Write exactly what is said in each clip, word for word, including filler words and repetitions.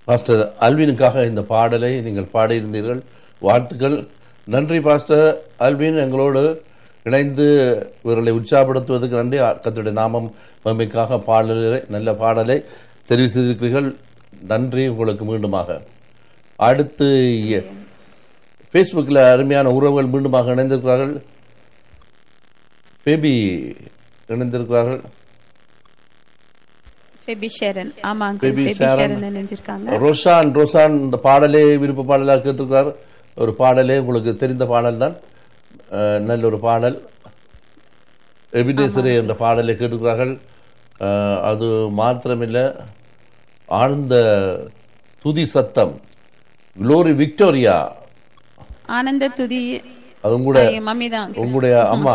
Pastor அல்வினுக்காக இந்த பாடலை நீங்கள் பாடியிருந்தீர்கள். வாழ்த்துக்கள். நன்றி பாஸ்டர் அல்வின், எங்களோடு இணைந்து இவர்களை உற்சாகப்படுத்துவதற்கு நன்றி. கர்த்தருடைய நாமம் மகிமைக்காக பாடலை நல்ல பாடலை தெரிவு செய்திருக்கிறீர்கள். நன்றி உங்களுக்கு மீண்டுமாக. அடுத்து ஃபேஸ்புக்கில் அருமையான உறவுகள் மீண்டுமாக இணைந்திருக்கிறார்கள். பேபி இணைந்திருக்கிறார்கள். ரோஷான் ரோஷான் இந்த பாடலே விருப்ப பாடலாக கேட்டிருக்கிறார். ஒரு பாடலே உங்களுக்கு தெரிந்த பாடல் தான், நல்ல ஒரு பாடல். எபினேசரே என்ற பாடலை கேட்டிருக்கிறார்கள். அது மாத்திரமில்லை, ஆழ்ந்த துதி சத்தம், குளோரி விக்டோரியா, ஆனந்த துதி, அது கூட உங்களுடைய அம்மா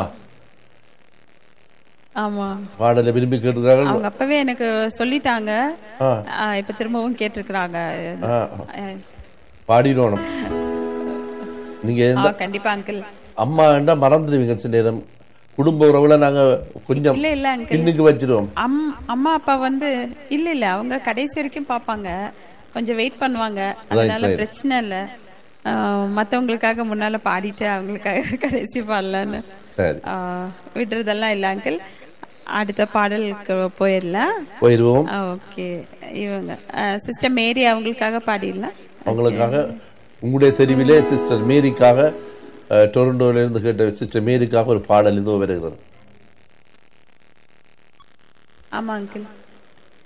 ஆமா பாடலை விரும்பி கேட்டிருக்கிறார்கள். அவங்க அப்பவே எனக்கு சொல்லிட்டாங்க, இப்ப திரும்பவும் கேட்டிருக்கிறாங்க. பாடிடணும் நீங்க. கண்டிப்பா அங்கிள். அம்மா என்றா மறந்துடுவீங்க சில நேரம். குடும்ப உறவுல நாங்க கொஞ்சம் இல்ல இல்ல பின்னுக்கு வச்சிருவோம். அம்மா அப்பா வந்து இல்ல இல்ல அவங்க கடைசி வரைக்கும் பாப்பாங்க, கொஞ்சம் வெயிட் பண்ணுவாங்க. அதனால பிரச்சனை இல்ல. மத்தவங்களுக்காக முன்னால பாடிட்டு அவங்களுக்காக கடைசி பாடலான்னு விடுறதெல்லாம் இல்ல அங்கிள். அடுத்த பாடலுக்கு போயிடலாம் போயிடுவோம். ஓகே, இவங்க சிஸ்டர் மேரி அவங்களுக்காக பாடிடலாம். அவங்களுக்காக உங்களுடைய தெரிவிலே சிஸ்டர் மேரிக்காக, டொரண்டோல இருந்து கேட்ட சிஸ்டர் மேரிக்காக ஒரு பாடல் இதோ வருகிறது. ஆமா அங்கிள்.